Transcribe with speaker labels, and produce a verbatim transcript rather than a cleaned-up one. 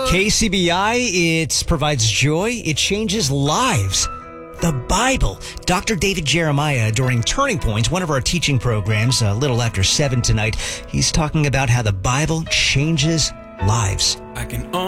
Speaker 1: K C B I, it provides joy. It changes lives. The Bible. Doctor David Jeremiah during Turning Point, one of our teaching programs, a little after seven tonight. He's talking about how the Bible changes lives.
Speaker 2: I can